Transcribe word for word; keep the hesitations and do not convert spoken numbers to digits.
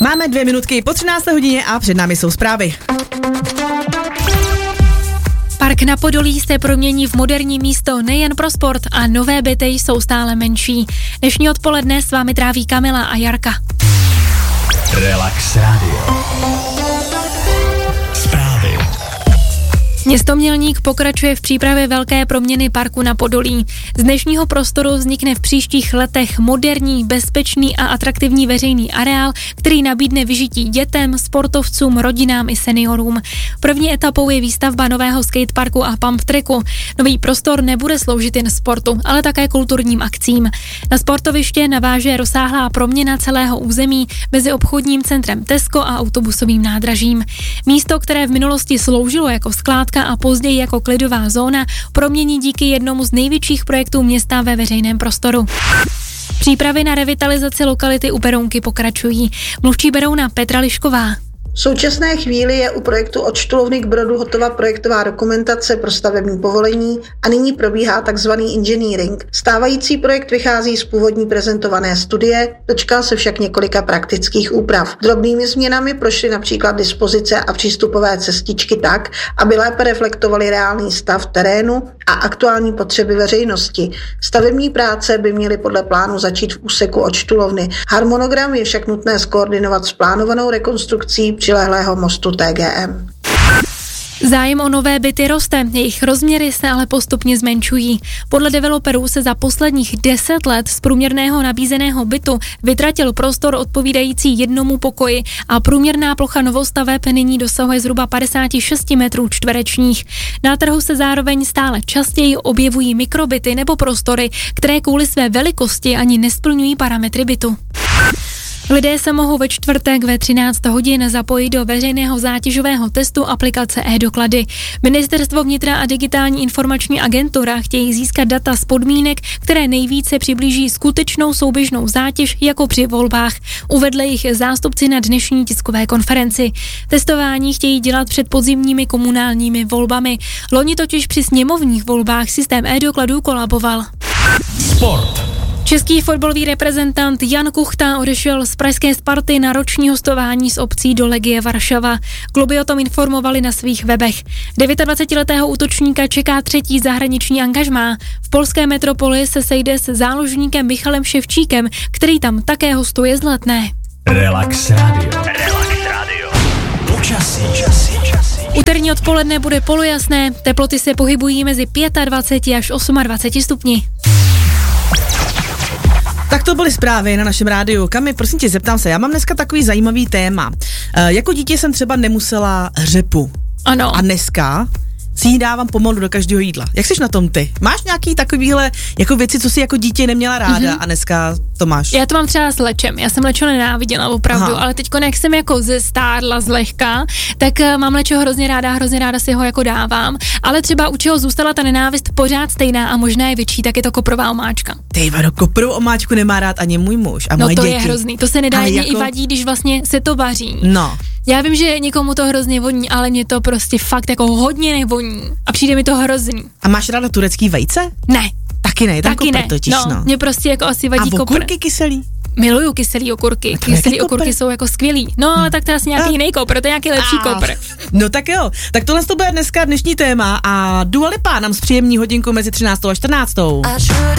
Máme dvě minutky po třinácté hodině a před námi jsou zprávy. Park na Podolí se promění v moderní místo nejen pro sport a nové byty jsou stále menší. Dnešní odpoledne s vámi tráví Kamila a Jarka. Relax Radio. Zprávy. Město Mělník pokračuje v přípravě velké proměny parku na Podolí. Z dnešního prostoru vznikne v příštích letech moderní, bezpečný a atraktivní veřejný areál, který nabídne vyžití dětem, sportovcům, rodinám i seniorům. První etapou je výstavba nového skateparku a pump tracku. Nový prostor nebude sloužit jen sportu, ale také kulturním akcím. Na sportoviště naváže rozsáhlá proměna celého území mezi obchodním centrem Tesco a autobusovým nádražím. Místo, které v minulosti sloužilo jako skládka a později jako klidová zóna, promění díky jednomu z největších projektů města ve veřejném prostoru. Přípravy na revitalizaci lokality u Berounky pokračují. Mluvčí Berouna Petra Lišková. V současné chvíli je u projektu od Štulovny k Brodu hotová projektová dokumentace pro stavební povolení a nyní probíhá takzvaný engineering. Stávající projekt vychází z původní prezentované studie, dočkal se však několika praktických úprav. Drobnými změnami prošly například dispozice a přístupové cestičky tak, aby lépe reflektovaly reálný stav terénu a aktuální potřeby veřejnosti. Stavební práce by měly podle plánu začít v úseku od Štulovny. Harmonogram je však nutné skoordinovat s plánovanou rekonstrukcí přilehlého mostu T G M. Zájem o nové byty roste, jejich rozměry se ale postupně zmenšují. Podle developerů se za posledních deset let z průměrného nabízeného bytu vytratil prostor odpovídající jednomu pokoji a průměrná plocha novostaveb nyní dosahuje zhruba padesát šest metrů čtverečních. Na trhu se zároveň stále častěji objevují mikrobyty nebo prostory, které kvůli své velikosti ani nesplňují parametry bytu. Lidé se mohou ve čtvrtek ve třináct hodin zapojit do veřejného zátěžového testu aplikace e-doklady. Ministerstvo vnitra a digitální informační agentura chtějí získat data z podmínek, které nejvíce přiblíží skutečnou souběžnou zátěž jako při volbách. Uvedli jich zástupci na dnešní tiskové konferenci. Testování chtějí dělat před podzimními komunálními volbami. Loni totiž při sněmovních volbách systém e-dokladů kolaboval. Sport. Český fotbalový reprezentant Jan Kuchta odešel z pražské Sparty na roční hostování s opcí do Legie Varšava. Kluby o tom informovali na svých webech. dvacetidvouletého útočníka čeká třetí zahraniční angažmá. V polské metropoli se sejde s záložníkem Michalem Ševčíkem, který tam také hostuje z Letné. Relax Radio. Relax Radio. Počasí. Úterní odpoledne bude polojasné, teploty se pohybují mezi dvacet pět až dvacet osm stupni. Tak to byly zprávy na našem rádiu. Kami, prosím tě, zeptám se, já mám dneska takový zajímavý téma. E, jako dítě jsem třeba nemusela řepu. Ano. A dneska si ji dávám pomalu do každého jídla. Jak jsi na tom ty? Máš nějaký takovýhle jako věci, co jsi jako dítě neměla ráda mm-hmm. a dneska to máš? Já to mám třeba s lečem. Já jsem lečo nenáviděla opravdu, Aha. ale teďko, jak jsem jako zestárla zlehka, tak mám lečo hrozně ráda, hrozně ráda si ho jako dávám. Ale třeba u čeho zůstala ta nenávist pořád stejná a možná je větší, tak je to koprová omáčka. Ty vado, koprovou omáčku nemá rád ani můj muž a no moje to děti. Je hrozný, to se nedá ani jako... i vadí, když vlastně se to vaří. No. Já vím, že někomu to hrozně voní, ale mě to prostě fakt jako hodně nevoní a přijde mi to hrozný. A máš ráda turecký vejce? Ne. Taky ne, taky ne. Totiž, no, no. Mě prostě jako asi vadí kopr. A okurky kyselý? Miluju kyselý okurky. Kyselý okurky jsou jako skvělý. No, ale tak to je asi nějaký jiný kopr, to je nějaký lepší kopr. No tak jo, tak tohle to bude dneska dnešní téma a Dua Lipa nám zpříjemní hodinku mezi třináctou a čtrnáctou.